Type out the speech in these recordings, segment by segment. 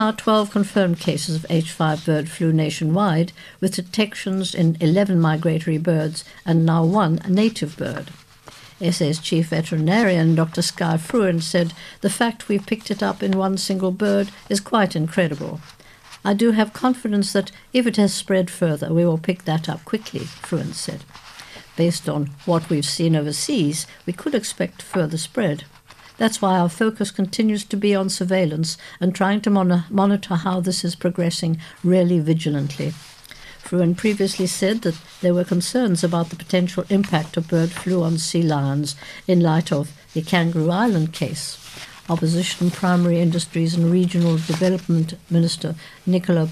Now 12 confirmed cases of H5 bird flu nationwide, with detections in 11 migratory birds and now one native bird. SA's chief veterinarian, Dr. Skye Fruin, said, "The fact we've picked it up in one single bird is quite incredible. I do have confidence that if it has spread further, we will pick that up quickly," Fruin said. "Based on what we've seen overseas, we could expect further spread. That's why our focus continues to be on surveillance and trying to monitor how this is progressing really vigilantly." Fruin previously said that there were concerns about the potential impact of bird flu on sea lions in light of the Kangaroo Island case. Opposition Primary Industries and Regional Development Minister Nicola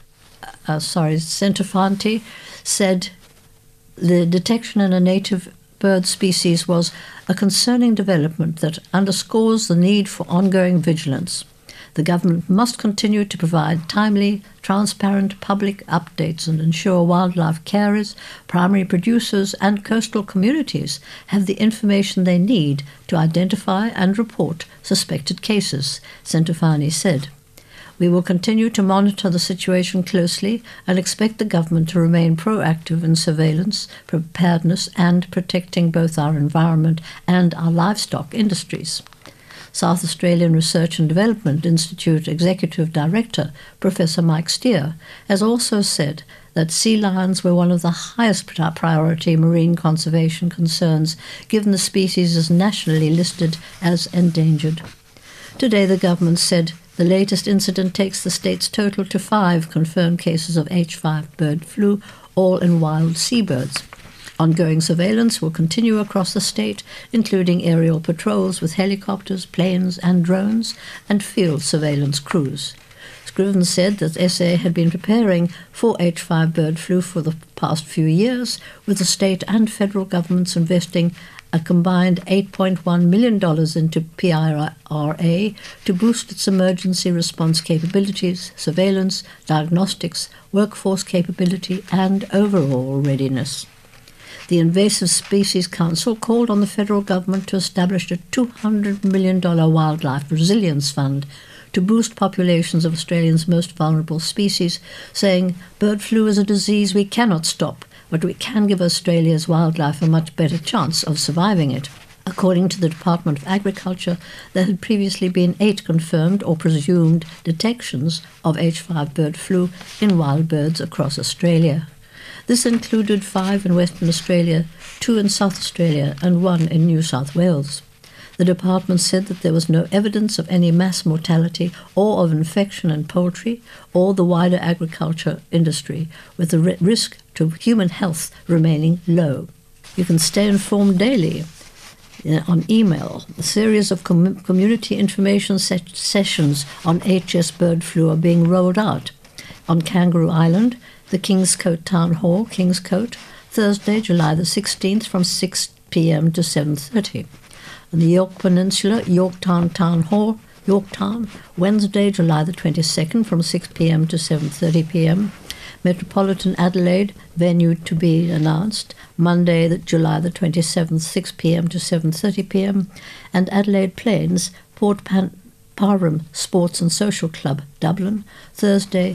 Centofanti said the detection in a native bird species was a concerning development that underscores the need for ongoing vigilance. The government must continue to provide timely, transparent public updates and ensure wildlife carers, primary producers and coastal communities have the information they need to identify and report suspected cases, Centofanti said. "We will continue to monitor the situation closely and expect the government to remain proactive in surveillance, preparedness and protecting both our environment and our livestock industries." South Australian Research and Development Institute Executive Director, Professor Mike Steer, has also said that sea lions were one of the highest priority marine conservation concerns, given the species is nationally listed as endangered. Today, the government said the latest incident takes the state's total to 5 confirmed cases of H5 bird flu, all in wild seabirds. Ongoing surveillance will continue across the state, including aerial patrols with helicopters, planes and drones, and field surveillance crews. Scriven said that SA had been preparing for H5 bird flu for the past few years, with the state and federal governments investing a combined $8.1 million into PIRA to boost its emergency response capabilities, surveillance, diagnostics, workforce capability and overall readiness. The Invasive Species Council called on the federal government to establish a $200 million wildlife resilience fund to boost populations of Australia's most vulnerable species, saying bird flu is a disease we cannot stop, but we can give Australia's wildlife a much better chance of surviving it. According to the Department of Agriculture, there had previously been 8 confirmed or presumed detections of H5 bird flu in wild birds across Australia. This included 5 in Western Australia, 2 in South Australia and 1 in New South Wales. The department said that there was no evidence of any mass mortality or of infection in poultry or the wider agriculture industry, with the risk to human health remaining low. You can stay informed daily on email. A series of community information sessions on HS bird flu are being rolled out. On Kangaroo Island, the Kingscote Town Hall, Kingscote, Thursday, July the 16th from 6 p.m. to 7:30. On the York Peninsula, Yorktown Town Hall, Yorktown, Wednesday, July the 22nd from 6 p.m. to 7:30 p.m. Metropolitan Adelaide, venue to be announced, Monday, July the 27th, 6 p.m. to 7:30 p.m. And Adelaide Plains, Port Parham Sports and Social Club, Dublin, Thursday,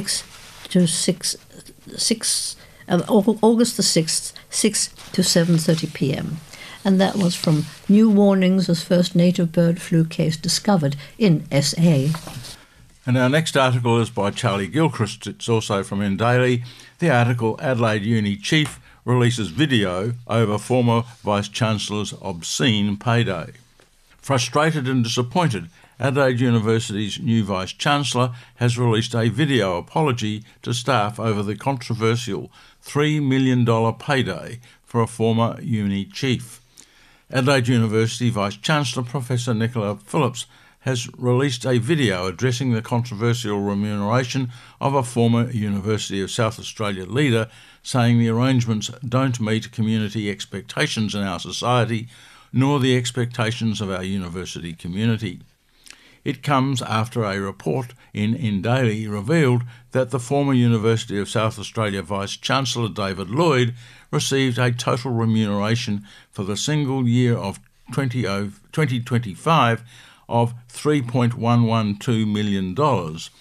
August the 6th, 6 to 7:30 p.m. And that was from New Warnings as first native bird flu case discovered in SA. And our next article is by Charlie Gilchrist. It's also from Indaily. The article, Adelaide Uni Chief Releases Video Over Former Vice-Chancellor's Obscene Payday. Frustrated and disappointed, Adelaide University's new Vice-Chancellor has released a video apology to staff over the controversial $3 million payday for a former uni chief. Adelaide University Vice-Chancellor Professor Nicola Phillips has released a video addressing the controversial remuneration of a former University of South Australia leader, saying the arrangements don't meet community expectations in our society, nor the expectations of our university community. It comes after a report in Indaily revealed that the former University of South Australia Vice-Chancellor David Lloyd received a total remuneration for the single year of 2025 of $3.112 million,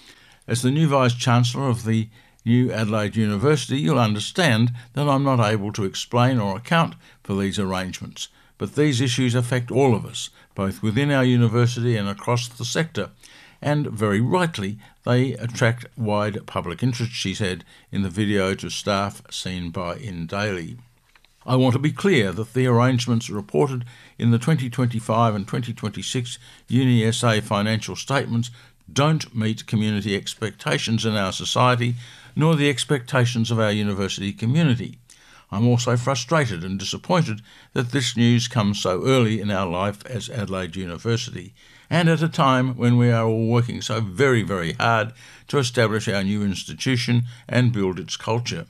As the new Vice-Chancellor of the New Adelaide University, you'll understand that I'm not able to explain or account for these arrangements, but these issues affect all of us, both within our university and across the sector, and very rightly they attract wide public interest, she said in the video to staff seen by InDaily. I want to be clear that the arrangements reported in the 2025 and 2026 UniSA financial statements don't meet community expectations in our society, nor the expectations of our university community. I'm also frustrated and disappointed that this news comes so early in our life as Adelaide University, and at a time when we are all working so very, very hard to establish our new institution and build its culture.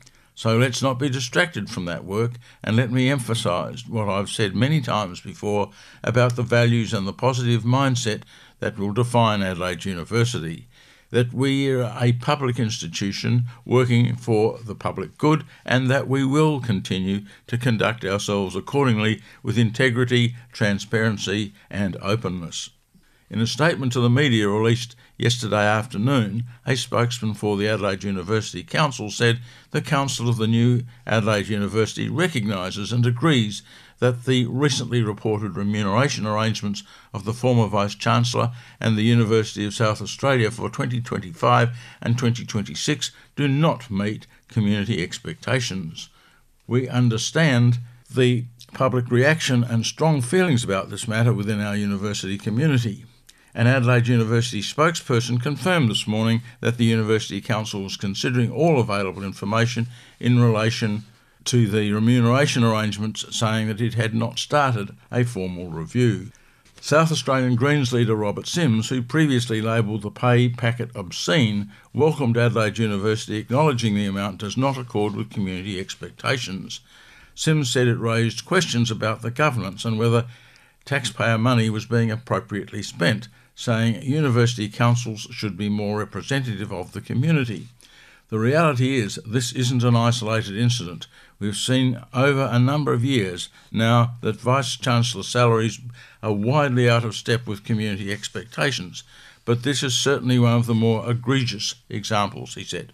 So let's not be distracted from that work, and let me emphasise what I've said many times before about the values and the positive mindset that will define Adelaide University, that we are a public institution working for the public good, and that we will continue to conduct ourselves accordingly with integrity, transparency and openness. In a statement to the media released yesterday afternoon, a spokesman for the Adelaide University Council said the Council of the New Adelaide University recognises and agrees that the recently reported remuneration arrangements of the former Vice-Chancellor and the University of South Australia for 2025 and 2026 do not meet community expectations. We understand the public reaction and strong feelings about this matter within our university community. An Adelaide University spokesperson confirmed this morning that the University Council was considering all available information in relation to the remuneration arrangements, saying that it had not started a formal review. South Australian Greens leader Robert Sims, who previously labelled the pay packet obscene, welcomed Adelaide University acknowledging the amount does not accord with community expectations. Sims said it raised questions about the governance and whether taxpayer money was being appropriately spent, saying university councils should be more representative of the community. The reality is this isn't an isolated incident. We've seen over a number of years now that Vice-Chancellor salaries are widely out of step with community expectations, but this is certainly one of the more egregious examples, he said.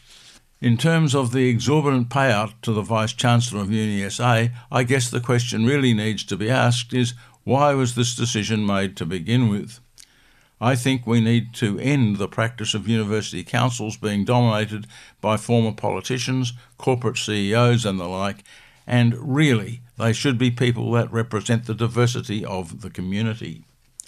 In terms of the exorbitant payout to the Vice-Chancellor of UniSA, I guess the question really needs to be asked is, why was this decision made to begin with? I think we need to end the practice of university councils being dominated by former politicians, corporate CEOs and the like, and really they should be people that represent the diversity of the community.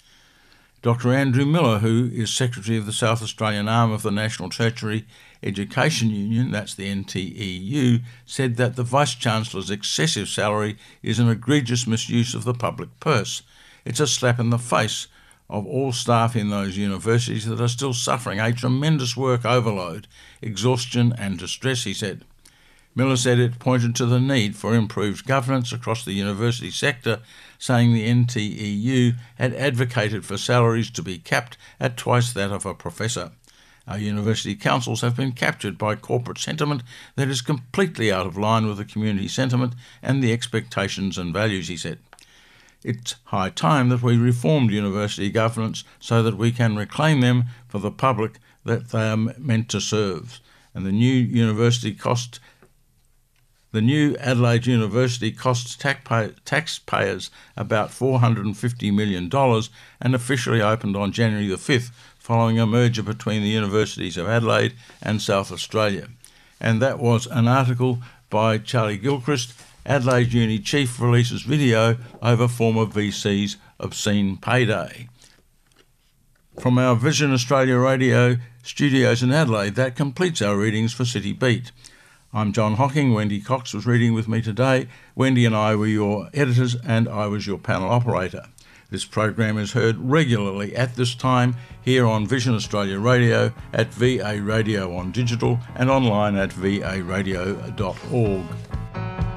Dr. Andrew Miller, who is Secretary of the South Australian arm of the National Tertiary Education Union, that's the NTEU, said that the Vice-Chancellor's excessive salary is an egregious misuse of the public purse. It's a slap in the face of all staff in those universities that are still suffering a tremendous work overload, exhaustion and distress, he said. Miller said it pointed to the need for improved governance across the university sector, saying the NTEU had advocated for salaries to be capped at twice that of a professor. Our university councils have been captured by corporate sentiment that is completely out of line with the community sentiment and the expectations and values, he said. It's high time that we reformed university governance so that we can reclaim them for the public that they are meant to serve. And the new Adelaide University costs taxpayers about $450 million and officially opened on January the 5th following a merger between the Universities of Adelaide and South Australia. And that was an article by Charlie Gilchrist. Adelaide Uni Chief releases video over former VC's obscene payday. From our Vision Australia Radio studios in Adelaide, that completes our readings for City Beat. I'm John Hocking. Wendy Cox was reading with me today. Wendy and I were your editors and I was your panel operator. This program is heard regularly at this time here on Vision Australia Radio, at VA Radio on digital and online at varadio.org.